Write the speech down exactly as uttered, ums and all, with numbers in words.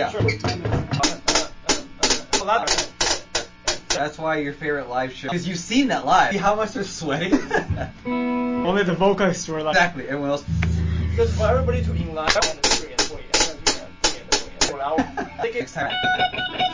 Yeah. Sure. That's why your favorite live show. Because you've seen that live. See how much they're sweating? Only the vocalists were like. Exactly. Everyone else. Because for everybody to in line and the three and four and three and four hours. Next time.